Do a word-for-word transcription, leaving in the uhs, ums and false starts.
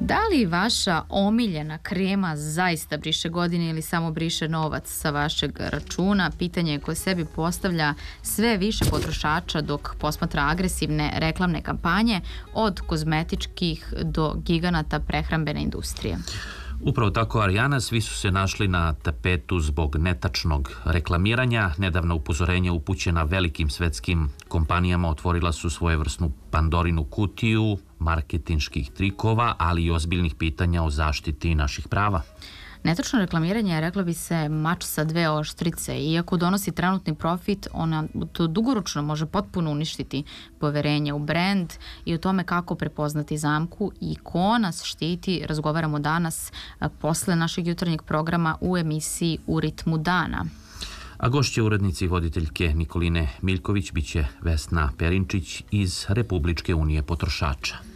Da li vaša omiljena krema zaista briše godine ili samo briše novac sa vašeg računa? Pitanje koje sebi postavlja sve više potrošača dok posmatra agresivne reklamne kampanje od kozmetičkih do giganata prehrambene industrije. Upravo tako, Arijana, svi su se našli na tapetu zbog netačnog reklamiranja. Nedavna upozorenja upućena velikim svetskim kompanijama otvorila su svojevrsnu Pandorinu kutiju marketinških trikova, ali i ozbiljnih pitanja o zaštiti naših prava. Netačno reklamiranje, rekla bi se, mač sa dve oštrice. Iako donosi trenutni profit, ona to dugoročno može potpuno uništiti poverenje u brend i o tome kako prepoznati zamku i ko nas štiti. Razgovaramo danas posle našeg jutarnjeg programa u emisiji U ritmu dana. A gošće urednice i voditeljke Nikoline Miljković biće Vesna Perinčić iz Republičke unije potrošača.